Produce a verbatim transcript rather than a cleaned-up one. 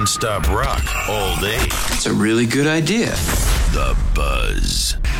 non-stop rock all day. That's a really good idea. The Buzz.